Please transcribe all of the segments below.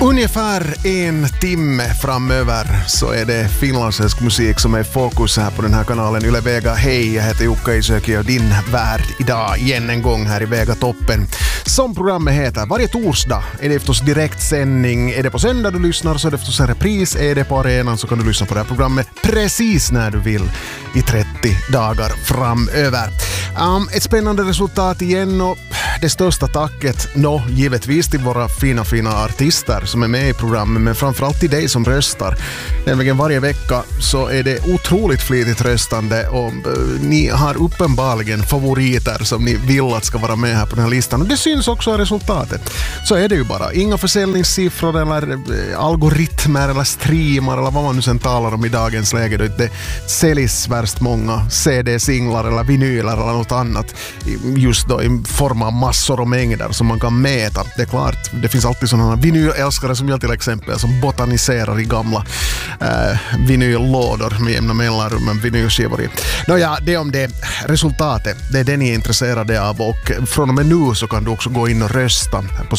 Ungefär en timme framöver så är det finlandssvensk musik som är fokus här på den här kanalen Yle Vega. Hej, jag heter Jukka Isäki och din värd idag igen en gång här i Vega Toppen. Som programmet heter, varje torsdag är det förstås direktsändning. Är det på söndag du lyssnar så är det förstås en repris. Är det på arenan så kan du lyssna på det här programmet precis när du vill i 30 dagar framöver. Ett spännande resultat igen och det största tacket givetvis till våra fina artister som är med i programmet, men framförallt till dig som röstar. Nämligen varje vecka så är det otroligt flitigt röstande och ni har uppenbarligen favoriter som ni vill att ska vara med här på den här listan, och det syns också i resultatet. Så är det ju bara. Inga försäljningssiffror eller algoritmer eller streamar eller vad man nu sen talar om i dagens läge. Det säljs värst många CD-singlar eller vinyler eller något annat just då i form av massor och mängder som man kan mäta. Det är klart, det finns alltid sådana vinylälskare som jag till exempel som botaniserar i gamla vinyllådor med jämna mellanrum med vinylskivor i. Nåja, det om det. Resultatet, det är det ni är intresserade av, och från och med nu så kan du också gå in och rösta på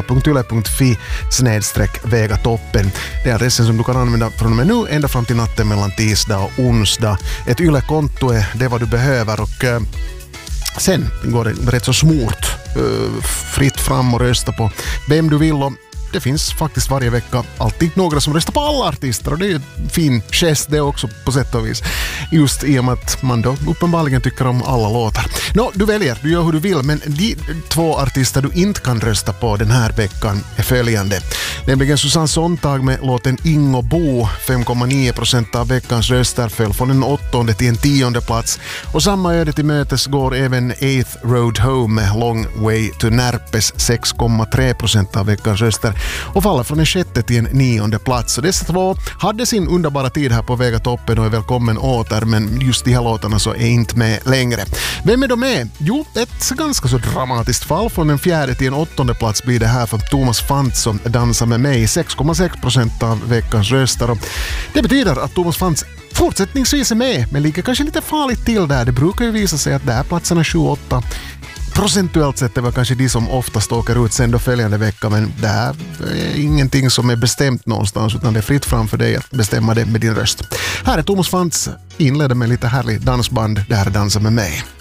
svenska.yle.fi/vegatoppen. Det är adressen som du kan använda från och med nu ända fram till natten mellan tisdag och onsdag. Ett Yle-konto är det vad du behöver, och sen går det rätt så smort fritt fram och rösta på vem du vill, och det finns faktiskt varje vecka alltid några som röstar på alla artister, och det är ju en fin gest det också på sätt och vis. Just i och med att man då uppenbarligen tycker om alla låtar. Du väljer, du gör hur du vill, men de två artister du inte kan rösta på den här veckan är följande. Nämligen Susanne Sontag med låten Ingo Bo, 5,9% av veckans röster, föll från en 8:e till en 10:e plats. Och samma öde till mötes går även 8th Road Home med Long Way to Närpes, 6,3% av veckans röster, och faller från en 6:e till en 9:e plats. Så dessa två hade sin underbara tid här på Vega Toppen och är välkommen åter, men just de här låtarna så är inte med längre. Vem är de med? Jo, ett ganska så dramatiskt fall. Från en 4:e till en 8:e plats blir det här för Thomas Fantz som dansar med mig, 6,6% av veckans röster. Det betyder att Thomas Fantz fortsättningsvis är med, men ligger kanske lite farligt till där. Det brukar ju visa sig att där platserna 7-8 procentuellt sett är väl kanske de som oftast åker ut sen då följande vecka, men det här är ingenting som är bestämt någonstans, utan det är fritt fram för dig att bestämma det med din röst. Här är Thomas Fantz, inleder med lite härlig dansband, det här är Dansa med mig.